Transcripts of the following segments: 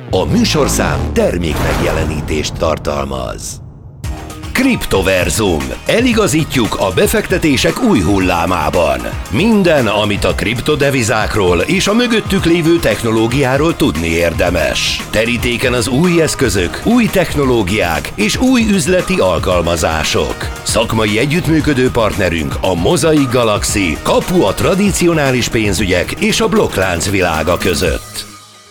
A műsorszám termék megjelenítést tartalmaz. Kriptoverzum. Eligazítjuk a befektetések új hullámában. Minden, amit a kriptodevizákról és a mögöttük lévő technológiáról tudni érdemes. Terítéken az új eszközök, új technológiák és új üzleti alkalmazások. Szakmai együttműködő partnerünk a Mosaic Galaxy, kapu a tradicionális pénzügyek és a blokklánc világa között.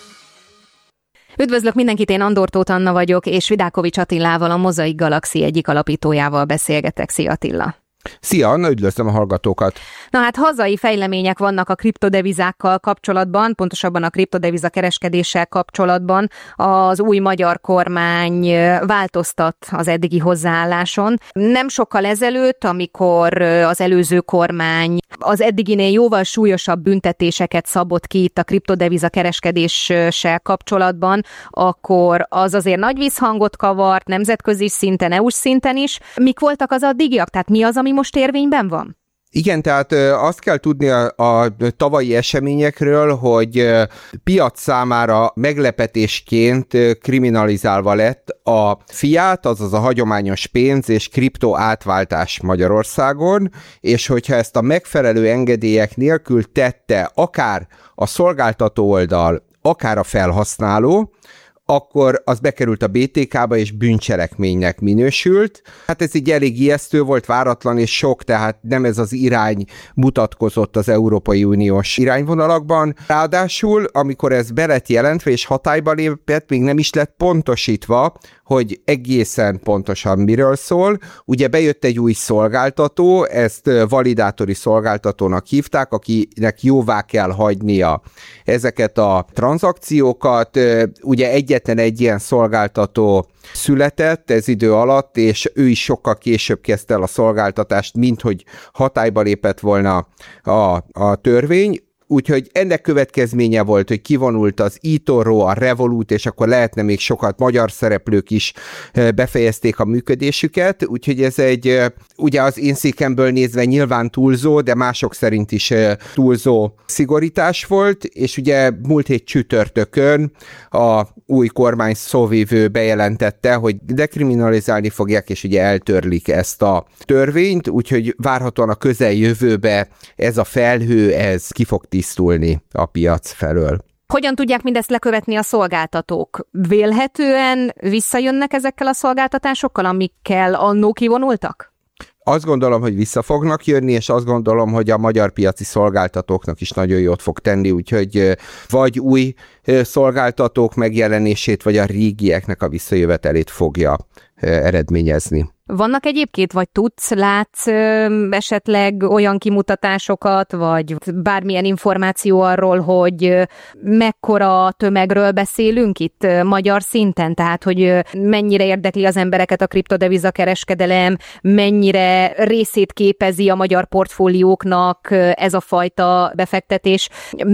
Üdvözlök mindenkit, én Andor Tóth Anna vagyok, és Vidákovics Attilával, a Mosaic Galaxy egyik alapítójával beszélgetek. Szia Attila! Szia Anna, üdvözlöm a hallgatókat! Na hát hazai fejlemények vannak a kriptodevizákkal kapcsolatban, pontosabban a kriptodeviza kereskedéssel kapcsolatban. Az új magyar kormány változtat az eddigi hozzáálláson. Nem sokkal ezelőtt, amikor az előző kormány az eddiginél jóval súlyosabb büntetéseket szabott ki itt a kriptodeviza kereskedéssel kapcsolatban, akkor az azért nagy visszhangot kavart nemzetközi szinten, EU-s szinten is. Mik voltak az addigiak? Tehát mi az, ami most érvényben van? Igen, tehát azt kell tudni a tavalyi eseményekről, hogy piac számára meglepetésként kriminalizálva lett a fiat, azaz a hagyományos pénz és kripto átváltás Magyarországon, és hogyha ezt a megfelelő engedélyek nélkül tette akár a szolgáltató oldal, akár a felhasználó, akkor az bekerült a BTK-ba, és bűncselekménynek minősült. Hát ez így elég ijesztő volt, váratlan és sok, tehát nem ez az irány mutatkozott az Európai Uniós irányvonalakban. Ráadásul, amikor ez be lett jelentve és hatályba lépett, még nem is lett pontosítva, hogy egészen pontosan miről szól. Ugye bejött egy új szolgáltató, ezt validátori szolgáltatónak hívták, akinek jóvá kell hagynia ezeket a tranzakciókat. Ugye egyetlen egy ilyen szolgáltató született ez idő alatt, és ő is sokkal később kezdte el a szolgáltatást, mint hogy hatályba lépett volna a törvény. Úgyhogy ennek következménye volt, hogy kivonult az eToro, a Revolut, és akkor lehetne még sokat magyar szereplők is befejezték a működésüket, úgyhogy ez egy, ugye az én székemből nézve nyilván túlzó, de mások szerint is túlzó szigorítás volt, és ugye múlt hét csütörtökön a új kormány szóvivő bejelentette, hogy dekriminalizálni fogják, és ugye eltörlik ezt a törvényt, úgyhogy várhatóan a közeljövőbe ez a felhő, ez ki fog tisztulni a piac felől. Hogyan tudják mindezt lekövetni a szolgáltatók? Vélhetően visszajönnek ezekkel a szolgáltatásokkal, amikkel annó kivonultak? Azt gondolom, hogy vissza fognak jönni, és azt gondolom, hogy a magyar piaci szolgáltatóknak is nagyon jót fog tenni, úgyhogy vagy új szolgáltatók megjelenését, vagy a régieknek a visszajövetelét fogja eredményezni. Vannak egyébként, vagy látsz esetleg olyan kimutatásokat, vagy bármilyen információ arról, hogy mekkora tömegről beszélünk itt magyar szinten? Tehát, hogy mennyire érdekli az embereket a kriptodeviza kereskedelem, mennyire részét képezi a magyar portfólióknak ez a fajta befektetés?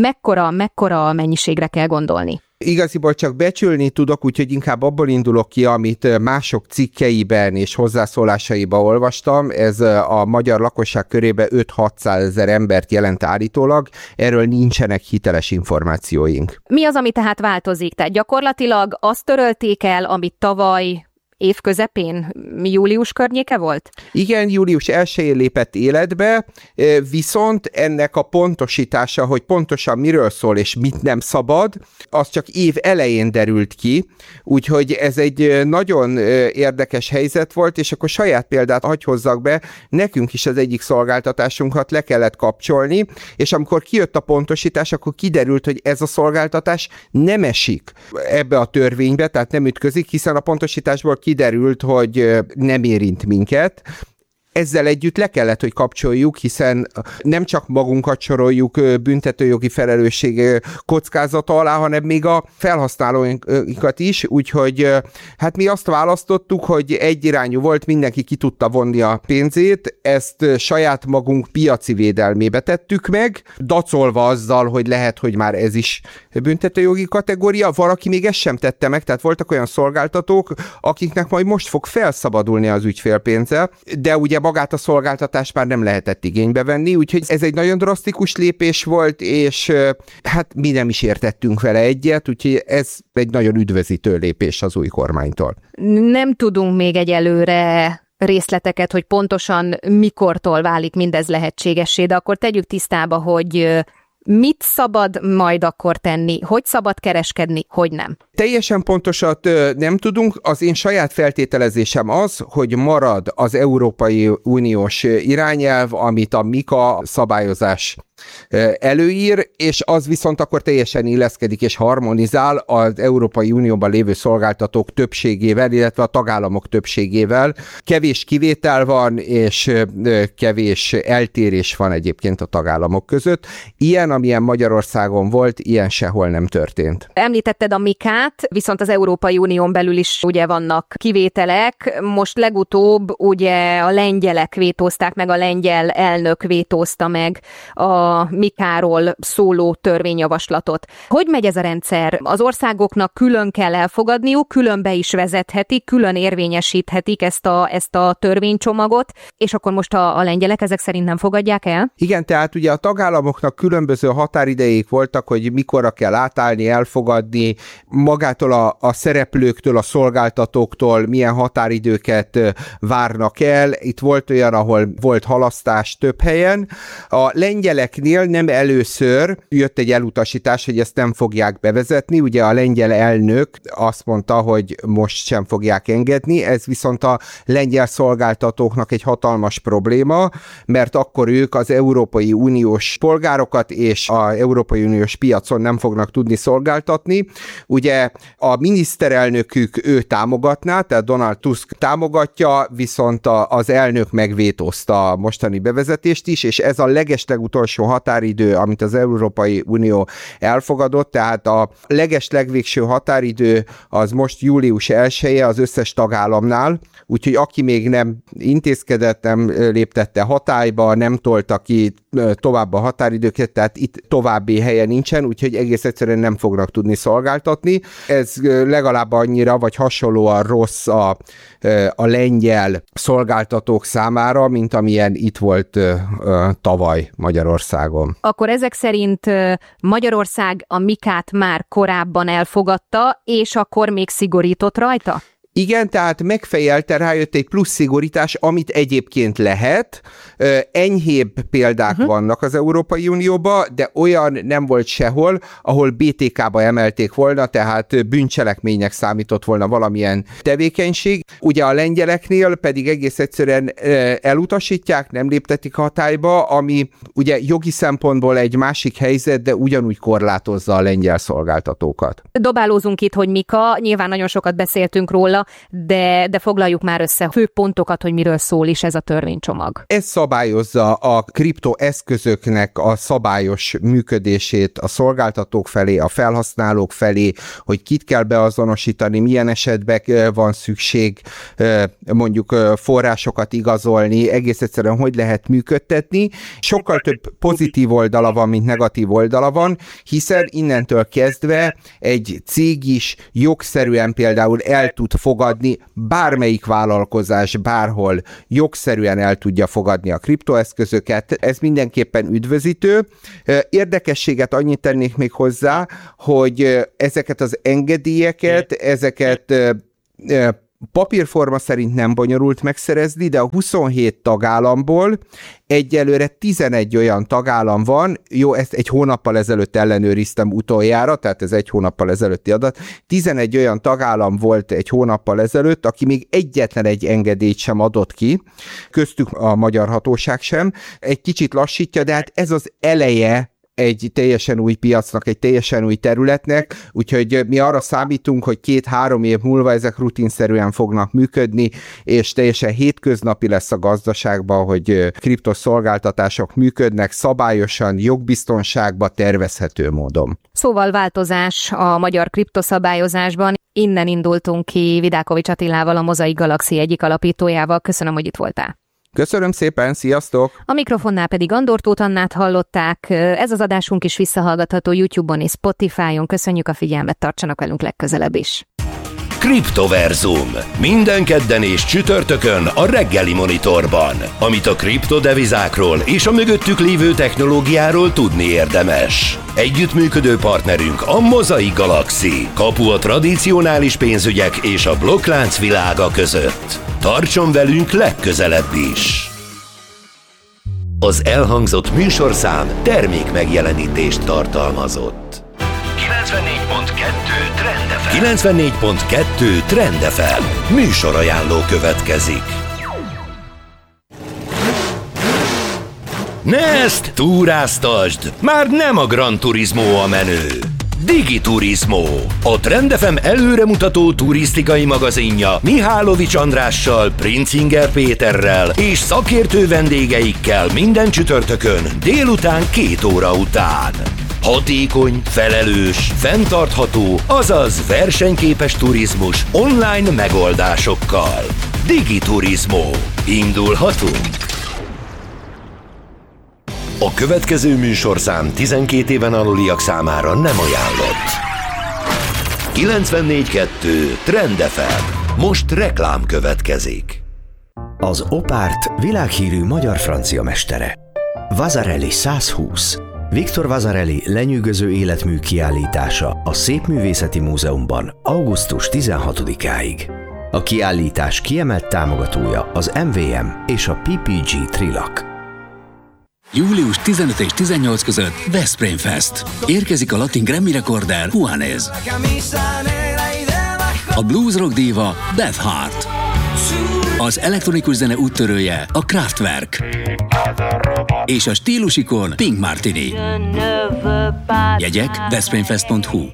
Mekkora mennyiségre kell gondolni? Igaziból csak becsülni tudok, úgyhogy inkább abból indulok ki, amit mások cikkeiben és hozzászólásaiban olvastam. Ez a magyar lakosság körében 5-600 ezer embert jelent állítólag, erről nincsenek hiteles információink. Mi az, ami tehát változik? Tehát gyakorlatilag azt törölték el, amit tavaly év közepén, július környéke volt? Igen, július 1-én lépett életbe, viszont ennek a pontosítása, hogy pontosan miről szól és mit nem szabad, az csak év elején derült ki, úgyhogy ez egy nagyon érdekes helyzet volt, és akkor saját példát hagy hozzak be, nekünk is az egyik szolgáltatásunkat le kellett kapcsolni, és amikor kijött a pontosítás, akkor kiderült, hogy ez a szolgáltatás nem esik ebbe a törvénybe, tehát nem ütközik, hiszen a pontosításból kiderült, hogy nem érint minket. Ezzel együtt le kellett, hogy kapcsoljuk, hiszen nem csak magunkat soroljuk büntetőjogi felelősség kockázata alá, hanem még a felhasználóinkat is, úgyhogy hát mi azt választottuk, hogy egyirányú volt, mindenki ki tudta vonni a pénzét, ezt saját magunk piaci védelmébe tettük meg, dacolva azzal, hogy lehet, hogy már ez is büntetőjogi kategória, valaki még ezt sem tette meg, tehát voltak olyan szolgáltatók, akiknek majd most fog felszabadulni az ügyfélpénze, de ugye magát a szolgáltatást már nem lehetett igénybe venni, úgyhogy ez egy nagyon drasztikus lépés volt, és hát mi nem is értettünk vele egyet, úgyhogy ez egy nagyon üdvözítő lépés az új kormánytól. Nem tudunk még egyelőre részleteket, hogy pontosan mikortól válik mindez lehetségessé, de akkor tegyük tisztába, hogy mit szabad majd akkor tenni, hogy szabad kereskedni, hogy nem. Teljesen pontosat nem tudunk, az én saját feltételezésem az, hogy marad az Európai Uniós irányelv, amit a MiCA szabályozás előír, és az viszont akkor teljesen illeszkedik és harmonizál az Európai Unióban lévő szolgáltatók többségével, illetve a tagállamok többségével. Kevés kivétel van, és kevés eltérés van egyébként a tagállamok között. Ilyen, amilyen Magyarországon volt, ilyen sehol nem történt. Említetted a MiCA-t, viszont az Európai Unión belül is ugye vannak kivételek. Most legutóbb ugye a lengyelek vétózták meg, a lengyel elnök vétózta meg a MiCA-ról szóló törvényjavaslatot. Hogy megy ez a rendszer? Az országoknak külön kell elfogadniuk, külön be is vezethetik, külön érvényesíthetik ezt a törvénycsomagot, és akkor most a lengyelek ezek szerint nem fogadják el? Igen, tehát ugye a tagállamoknak különböző határidejék voltak, hogy mikorra kell átállni, elfogadni, magától a szereplőktől, a szolgáltatóktól milyen határidőket várnak el. Itt volt olyan, ahol volt halasztás több helyen. A lengyeleknél nem először jött egy elutasítás, hogy ezt nem fogják bevezetni. Ugye a lengyel elnök azt mondta, hogy most sem fogják engedni, ez viszont a lengyel szolgáltatóknak egy hatalmas probléma, mert akkor ők az Európai Uniós polgárokat és az Európai Uniós piacon nem fognak tudni szolgáltatni. Ugye a miniszterelnökük ő támogatná, tehát Donald Tusk támogatja, viszont az elnök megvétózta a mostani bevezetést is, és ez a legeslegutolsó határidő, amit az Európai Unió elfogadott, tehát a legvégső határidő az most július 1-e az összes tagállamnál, úgyhogy aki még nem intézkedett, nem léptette hatályba, nem tolta ki tovább a határidőket, tehát itt további helye nincsen, úgyhogy egész egyszerűen nem fognak tudni szolgáltatni. Ez legalább annyira, vagy hasonlóan rossz a lengyel szolgáltatók számára, mint amilyen itt volt tavaly Magyarországon. Akkor ezek szerint Magyarország a MiCA-t már korábban elfogadta, és akkor még szigorított rajta? Igen, tehát megfejelte, rájött egy plusz szigorítás, amit egyébként lehet. Enyhébb példák vannak az Európai Unióban, de olyan nem volt sehol, ahol BTK-ba emelték volna, tehát bűncselekménynek számított volna valamilyen tevékenység. Ugye a lengyeleknél pedig egész egyszerűen elutasítják, nem léptetik hatályba, ami ugye jogi szempontból egy másik helyzet, de ugyanúgy korlátozza a lengyel szolgáltatókat. Dobálózunk itt, hogy MiCA, nyilván nagyon sokat beszéltünk róla, de foglaljuk már össze fő pontokat, hogy miről szól is ez a törvénycsomag. Ez szabályozza a kriptoeszközöknek a szabályos működését a szolgáltatók felé, a felhasználók felé, hogy kit kell beazonosítani, milyen esetben van szükség mondjuk forrásokat igazolni, egész egyszerűen hogy lehet működtetni. Sokkal több pozitív oldala van, mint negatív oldala van, hiszen innentől kezdve egy cég is jogszerűen például el tud fogadni, bármelyik vállalkozás bárhol jogszerűen el tudja fogadni a kriptoeszközöket. Ez mindenképpen üdvözítő. Érdekességet annyit tennék még hozzá, hogy ezeket az engedélyeket, ezeket papírforma szerint nem bonyolult megszerezni, de a 27 tagállamból egyelőre 11 olyan tagállam van, jó, ezt egy hónappal ezelőtt ellenőriztem utoljára, tehát ez egy hónappal ezelőtti adat, 11 olyan tagállam volt egy hónappal ezelőtt, aki még egyetlen egy engedélyt sem adott ki, köztük a magyar hatóság sem, egy kicsit lassítja, de hát ez az eleje egy teljesen új piacnak, egy teljesen új területnek, úgyhogy mi arra számítunk, hogy 2-3 év múlva ezek rutinszerűen fognak működni, és teljesen hétköznapi lesz a gazdaságban, hogy kriptoszolgáltatások működnek szabályosan, jogbiztonságban, tervezhető módon. Szóval változás a magyar kriptoszabályozásban. Innen indultunk ki Vidákovics Attilával, a Mozaik Galaxy egyik alapítójával. Köszönöm, hogy itt voltál. Köszönöm szépen, sziasztok! A mikrofonnál pedig Andor Tóth Annát hallották. Ez az adásunk is visszahallgatható YouTube-on és Spotify-on. Köszönjük a figyelmet, tartsanak velünk legközelebb is! Kriptoverzum. Minden kedden és csütörtökön a reggeli monitorban. Amit a kriptodevizákról és a mögöttük lévő technológiáról tudni érdemes. Együttműködő partnerünk a Mosaic Galaxy. Kapu a tradicionális pénzügyek és a blokklánc világa között. Tartson velünk legközelebb is! Az elhangzott műsorszám termék megjelenítést tartalmazott. 94.2 Trend FM. Műsorajánló következik. Ne ezt túráztasd! Már nem a Gran Turismo a menő. Digiturismo. A Trend FM előremutató turisztikai magazinja Mihálovics Andrással, Princinger Péterrel és szakértő vendégeikkel minden csütörtökön délután 2 óra után. Hatékony, felelős, fenntartható, azaz versenyképes turizmus online megoldásokkal. Digiturismo. Indulhatunk! A következő műsorszám 12 éven aluliak számára nem ajánlott. 94.2 Trend FM. Most reklám következik. Az Opárt világhírű magyar-francia mestere. Vasarely 120. Viktor Vasarely lenyűgöző életmű kiállítása a Szépművészeti Múzeumban augusztus 16-áig. A kiállítás kiemelt támogatója az MVM és a PPG Trilak. Július 15 és 18 között Veszprém Fest. Érkezik a latin Grammy rekorder Juanes. A blues rock díva Beth Hart. Az elektronikus zene úttörője a Kraftwerk. És a stílusikon Pink Martini. Jegyek veszprémfest.hu.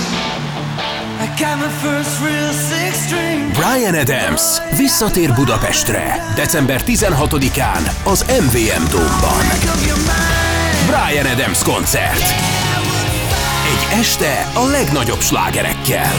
Bryan Adams visszatér Budapestre december 16-án az MVM Dome-ban. Bryan Adams koncert. Egy este a legnagyobb slágerekkel.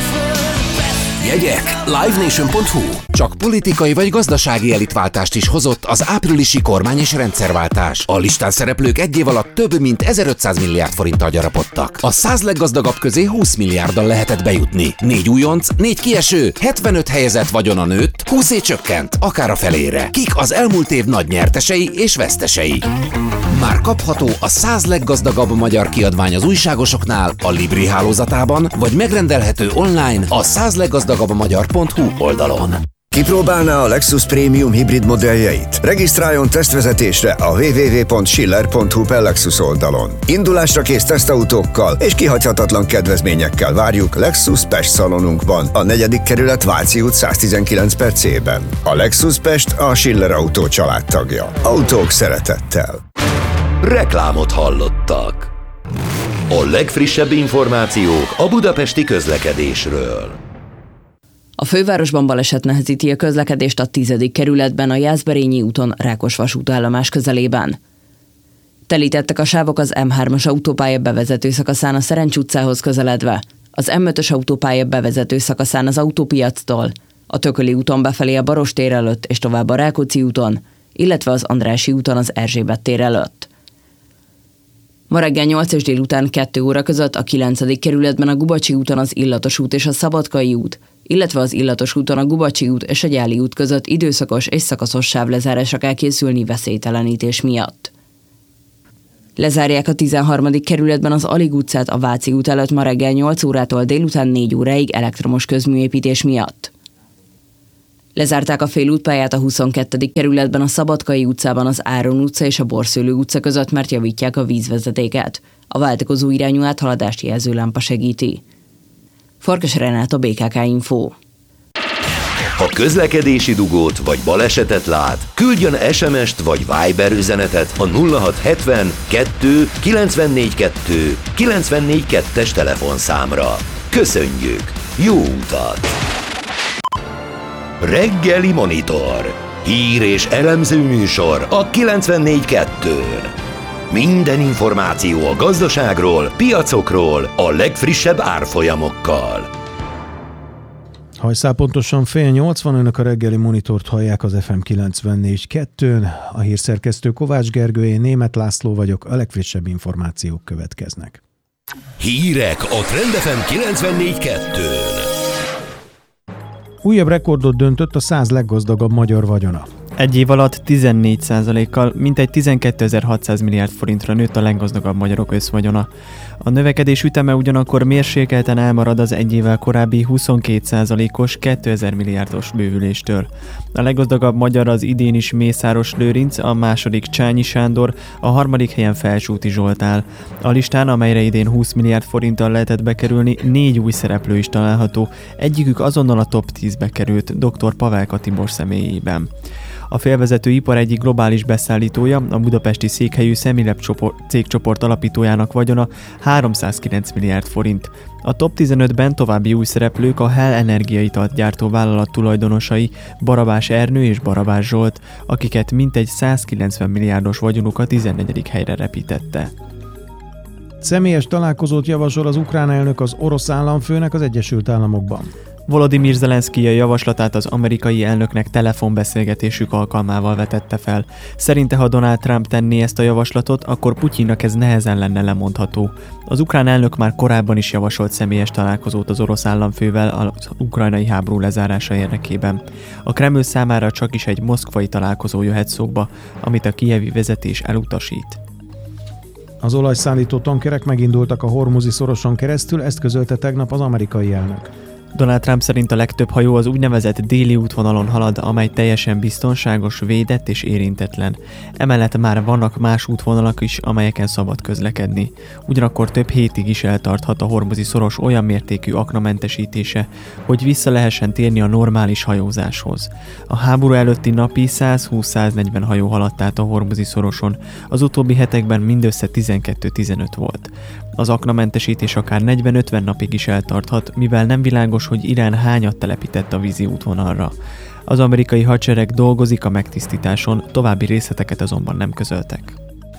Jegyek livenation.hu. Csak politikai vagy gazdasági elitváltást is hozott az áprilisi kormány- és rendszerváltás. A listán szereplők egy év alatt több mint 1500 milliárd forinttal gyarapodtak. A 100 leggazdagabb közé 20 milliárddal lehetett bejutni. 4 újonc, 4 kieső, 75 helyezett vagyona nőtt, 20 csökkent, akár a felére. Kik az elmúlt év nagy nyertesei és vesztesei? Már kapható a 100 leggazdagabb magyar kiadvány az újságosoknál, a Libri hálózatában, vagy megrendelhető online a 100leggazdagabbmagyar.hu oldalon. Kipróbálná a Lexus Premium hibrid modelljeit? Regisztráljon tesztvezetésre a www.schiller.hu/Lexus oldalon. Indulásra kész tesztautókkal és kihagyhatatlan kedvezményekkel várjuk Lexus Pest szalonunkban, a 4. kerület Váci út 119/C-ben. A Lexus Pest a Schiller Autó családtagja. Autók szeretettel. Reklámot hallottak. A legfrissebb információk a budapesti közlekedésről. A fővárosban baleset nehezíti a közlekedést a 10. kerületben a Jászberényi úton Rákosvasút állomás közelében. Telítettek a sávok az M3-as autópálya bevezető szakaszán a Szerencs utcához közeledve, az M5-ös autópálya bevezető szakaszán az Autópiactól, a Tököli úton befelé a Baros tér előtt és tovább a Rákóczi úton, illetve az Andrássy úton az Erzsébet tér előtt. Ma reggel 8 és délután 2 óra között a 9. kerületben a Gubacsi úton az Illatos út és a Szabadkai út, illetve az Illatos úton a Gubacsi út és a Gyáli út között időszakos és szakaszos sávlezárásra kell készülni veszélytelenítés miatt. Lezárják a 13. kerületben az Alig utcát a Váci út előtt ma reggel 8 órától délután 4 óráig elektromos közműépítés miatt. Lezárták a félútpályát a 22. kerületben a Szabadkai utcában az Áron utca és a Borszőlő utca között, mert javítják a vízvezetéket. A váltakozó irányú áthaladást jelző lámpa segíti. Farkas Renáta, BKK Info. Ha közlekedési dugót vagy balesetet lát, küldjön SMS-t vagy Viber üzenetet a 0670 2 94 2 94 2-es telefonszámra. Köszönjük! Jó utat! Reggeli Monitor. Hír és elemző műsor a 94.2-n. Minden információ a gazdaságról, piacokról, a legfrissebb árfolyamokkal. Hajszál pontosan 7:30 van, önök a Reggeli Monitort hallják az FM 94.2-n. A hírszerkesztő Kovács Gergő, én Németh László vagyok, a legfrissebb információk következnek. Hírek a Trend FM 94.2-n. Újabb rekordot döntött a 100 leggazdagabb magyar vagyona. Egy év alatt 14%-kal mintegy 12.600 milliárd forintra nőtt a leggazdagabb magyarok összvagyona. A növekedés üteme ugyanakkor mérsékelten elmarad az egy évvel korábbi 22%-os 2000 milliárdos bővüléstől. A leggazdagabb magyar az idén is Mészáros Lőrinc, a második Csányi Sándor, a harmadik helyen Felsúti Zsolt áll. A listán, amelyre idén 20 milliárd forinttal lehetett bekerülni, 4 új szereplő is található, egyikük azonnal a top 10-be került, dr. Pavelka Tibor személyében. A félvezető ipar egyik globális beszállítója, a budapesti székhelyű Semilab cégcsoport alapítójának vagyona 309 milliárd forint. A top 15-ben további új szereplők a Hell energiaitalt gyártó vállalat tulajdonosai, Barabás Ernő és Barabás Zsolt, akiket mintegy 190 milliárdos vagyonuk a 14. helyre repítette. Személyes találkozót javasol az ukrán elnök az orosz államfőnek az Egyesült Államokban. Volodymyr Zelenszkij a javaslatát az amerikai elnöknek telefonbeszélgetésük alkalmával vetette fel. Szerinte, ha Donald Trump tenné ezt a javaslatot, akkor Putyinnak ez nehezen lenne lemondható. Az ukrán elnök már korábban is javasolt személyes találkozót az orosz államfővel az ukrajnai háború lezárása érdekében. A Kreml számára csak is egy moszkvai találkozó jöhet szóba, amit a kijevi vezetés elutasít. Az olajszállító tankerek megindultak a Hormuzi szoroson keresztül, ezt közölte tegnap az amerikai elnök. Donald Trump szerint a legtöbb hajó az úgynevezett déli útvonalon halad, amely teljesen biztonságos, védett és érintetlen. Emellett már vannak más útvonalak is, amelyeken szabad közlekedni. Ugyanakkor több hétig is eltarthat a Hormuzi szoros olyan mértékű aknamentesítése, hogy vissza lehessen térni a normális hajózáshoz. A háború előtti napi 120-140 hajó haladt át a Hormuzi szoroson, az utóbbi hetekben mindössze 12-15 volt. Az aknamentesítés akár 40-50 napig is eltarthat, mivel nem világos, hogy Irán hányat telepített a vízi útvonalra. Az amerikai hadsereg dolgozik a megtisztításon, további részleteket azonban nem közöltek.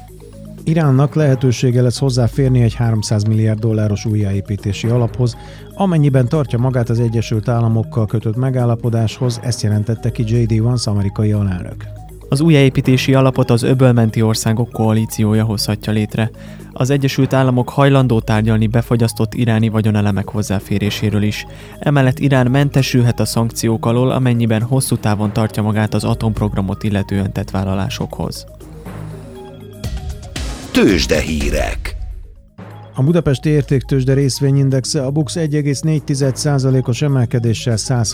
Iránnak lehetősége lesz hozzáférni egy 300 milliárd dolláros újjáépítési alaphoz, amennyiben tartja magát az Egyesült Államokkal kötött megállapodáshoz, ezt jelentette ki J.D. Vance amerikai alelnök. Az újjáépítési alapot az öbölmenti országok koalíciója hozhatja létre. Az Egyesült Államok hajlandó tárgyalni befagyasztott iráni vagyonelemek hozzáféréséről is. Emellett Irán mentesülhet a szankciók alól, amennyiben hosszú távon tartja magát az atomprogramot illetően tett vállalásokhoz. Tőzsdehírek. A budapesti értéktőzsde részvényindexe a BUX 1,4%-os emelkedéssel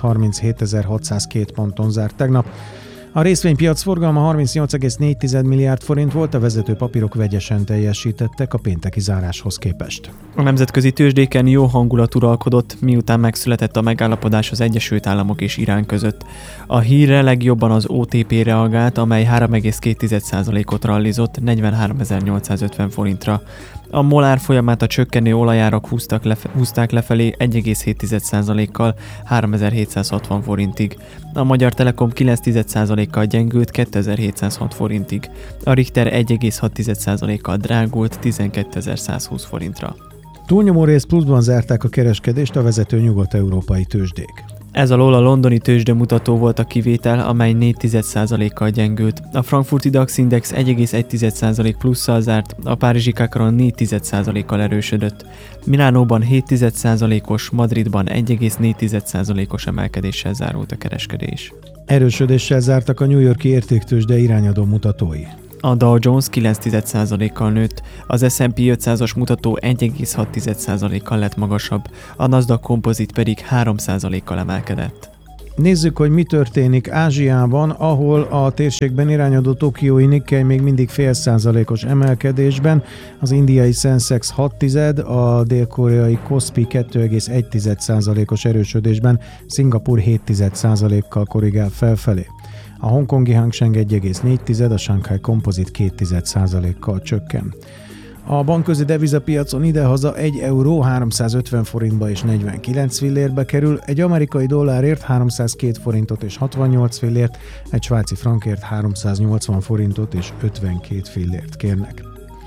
137.602 ponton zárt tegnap. A részvénypiac forgalma 38,4 milliárd forint volt, a vezető papírok vegyesen teljesítettek a pénteki záráshoz képest. A nemzetközi tőzsdéken jó hangulat uralkodott, miután megszületett a megállapodás az Egyesült Államok és Irán között. A hírre legjobban az OTP reagált, amely 3,2%-ot rallizott 43.850 forintra. A MOL árfolyamát a csökkenő olajárak húzták lefelé 1,7%-kal 3760 forintig. A Magyar Telekom 9%-kal gyengült 2706 forintig. A Richter 1,6%-kal drágult 12.120 forintra. Túlnyomó rész pluszban zárták a kereskedést a vezető nyugat-európai tőzsdék. Ez alól a londoni tőzsdemutató volt a kivétel, amely 4,1%-kal gyengült. A frankfurti DAX Index 1,1% plusszal zárt, a párizsi CAC 4,1%-kal erősödött. Milánóban 7,1%-os, Madridban 1,4%-os emelkedéssel zárult a kereskedés. Erősödéssel zártak a New York-i értéktőzsde irányadó mutatói. A Dow Jones 9,1%-kal nőtt, az S&P 500-as mutató 1,6%-kal lett magasabb, a Nasdaq Composite pedig 3%-kal emelkedett. Nézzük, hogy mi történik Ázsiában, ahol a térségben irányadó tokiói Nikkei még mindig 0,5%-os emelkedésben, az indiai Sensex 6,1%, a dél-koreai Kospi 2,1%-os erősödésben, Szingapur 7,1%-kal korrigál felfelé. A hongkongi Hang Seng 1,4%, a Shanghai Composite 2,1%-kal csökken. A bankközi devizapiacon idehaza 1 euró 350 forintba és 49 fillérbe kerül, egy amerikai dollárért 302 forintot és 68 fillért, egy svájci frankért 380 forintot és 52 fillért kérnek.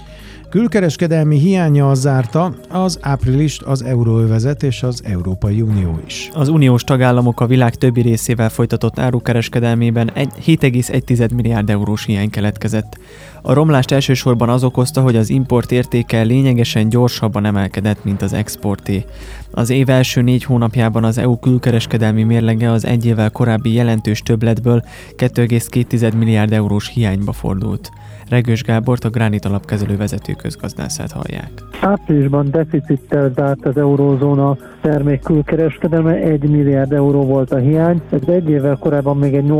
Külkereskedelmi hiánnyal zárta az áprilist az euróövezet és az Európai Unió is. Az uniós tagállamok a világ többi részével folytatott árukereskedelmében 7,1 milliárd eurós hiány keletkezett. A romlást elsősorban az okozta, hogy az import értéke lényegesen gyorsabban emelkedett, mint az exporté. Az év első 4 hónapjában az EU külkereskedelmi mérlege az egy évvel korábbi jelentős többletből 2,2 milliárd eurós hiányba fordult. Regős Gábort, a Gránit Alapkezelő vezető közgazdászát hallják. Áprilisban deficittel zárt az eurózóna termék külkereskedelme, 1 milliárd euró volt a hiány. Ez egy évvel korábban még egy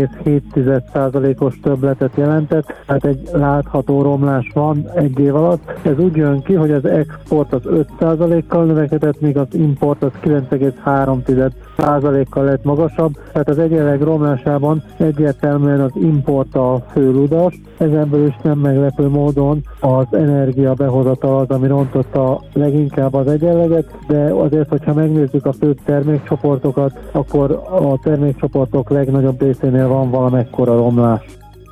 8,7%-os többletet jelentett, tehát egy látható romlás van egy év alatt. Ez úgy jön ki, hogy az export az 5%-kal növekedett, míg az import az 9,3%-kal lett magasabb, tehát az egyenleg romlásában egyértelműen az import a főludas. Ezenből is nem meglepő módon az energia behozatal az, ami rontotta leginkább az egyenleget, de azért, hogyha megnézzük a fő termékcsoportokat, akkor a termékcsoportok legnagyobb részénél van valamekkora romlás.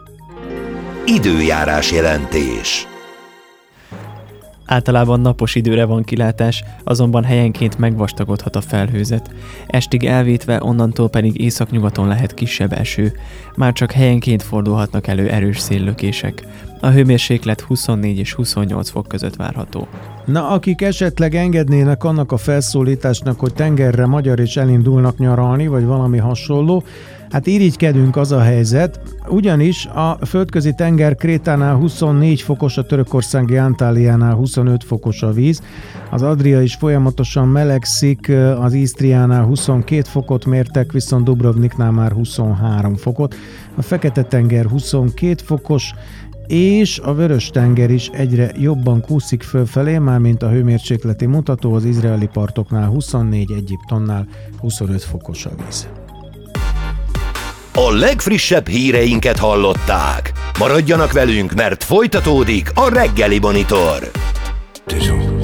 Időjárás jelentés. Általában napos időre van kilátás, azonban helyenként megvastagodhat a felhőzet. Estig elvétve, onnantól pedig északnyugaton lehet kisebb eső. Már csak helyenként fordulhatnak elő erős széllökések. A hőmérséklet 24 és 28 fok között várható. Na, akik esetleg engednének annak a felszólításnak, hogy tengerre magyar és elindulnak nyaralni, vagy valami hasonló, hát irigykedünk, az a helyzet, ugyanis a földközi tenger Krétánál 24 fokos, a törökországi Antáliánál 25 fokos a víz, az Adria is folyamatosan melegszik, az Isztriánál 22 fokot mértek, viszont Dubrovniknál már 23 fokot, a Fekete-tenger 22 fokos, és a Vörös-tenger is egyre jobban kúszik fölfelé, mármint a hőmérsékleti mutató, az izraeli partoknál 24, Egyiptomnál 25 fokos a víz. A legfrissebb híreinket hallották. Maradjanak velünk, mert folytatódik a Reggeli Monitor.